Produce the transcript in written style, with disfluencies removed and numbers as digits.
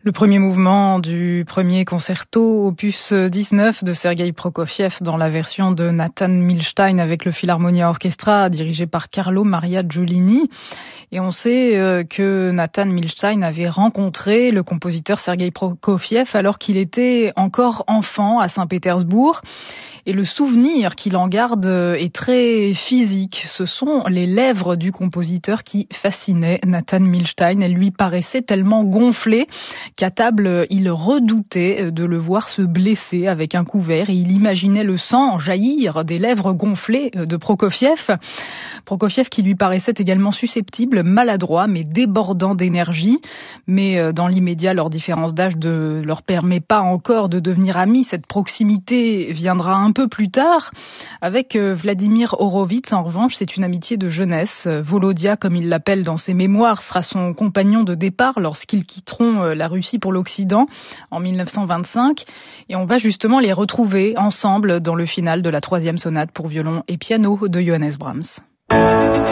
Le premier mouvement du premier concerto opus 19 de Sergueï Prokofiev dans la version de Nathan Milstein avec le Philharmonia Orchestra dirigé par Carlo Maria Giulini. Et on sait que Nathan Milstein avait rencontré le compositeur Sergueï Prokofiev alors qu'il était encore enfant à Saint-Pétersbourg. Et le souvenir qu'il en garde est très physique. Ce sont les lèvres du compositeur qui fascinaient Nathan Milstein. Elles lui paraissaient tellement gonflées qu'à table, il redoutait de le voir se blesser avec un couvert et il imaginait le sang jaillir des lèvres gonflées de Prokofiev. Prokofiev qui lui paraissait également susceptible, maladroit mais débordant d'énergie. Mais dans l'immédiat, leur différence d'âge ne leur permet pas encore de devenir amis. Cette proximité viendra un peu plus tard. Avec Vladimir Horowitz, en revanche, c'est une amitié de jeunesse. Volodia, comme il l'appelle dans ses mémoires, sera son compagnon de départ lorsqu'ils quitteront la Russie pour l'Occident en 1925. Et on va justement les retrouver ensemble dans le final de la 3e sonate pour violon et piano de Johannes Brahms.